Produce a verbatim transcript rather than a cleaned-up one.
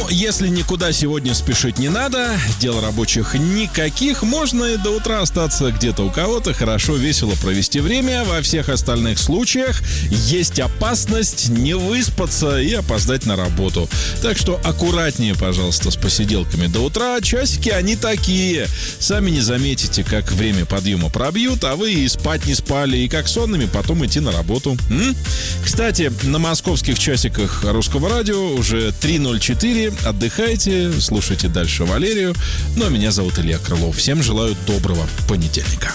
если никуда сегодня спешить не надо, дел рабочих никаких, можно и до утра остаться где-то у кого-то, хорошо, весело провести время. Во всех остальных случаях есть опасность не выспаться и опоздать на работу. Так что аккуратнее, пожалуйста, с посиделками до утра. Часики они такие. Сами не заметите, как время подъема пробьют, а вы и спать не спали, и как сонными потом идти на работу. М? Кстати, на московских часиках Русского радио уже три ноль четыре. Отдыхайте, слушайте дальше Валерию. Ну, а меня зовут Илья Крылов. Всем желаю доброго понедельника.